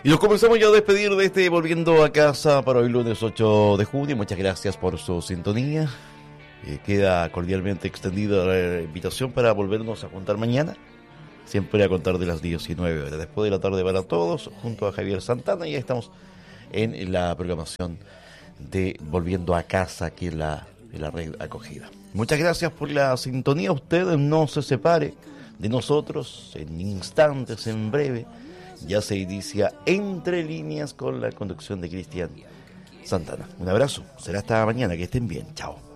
Y nos comenzamos ya a despedir de este Volviendo a Casa para hoy lunes 8 de junio. Muchas gracias por su sintonía. Queda cordialmente extendida la invitación para volvernos a juntar mañana, siempre a contar de las 19 horas, después de la tarde para todos, junto a Javier Santana. Y ya estamos en la programación de Volviendo a Casa aquí en la red acogida. Muchas gracias por la sintonía. Usted no se separe de nosotros. En instantes, en breve, ya se inicia Entre Líneas con la conducción de Cristian Santana. Un abrazo, será hasta mañana, que estén bien, chao.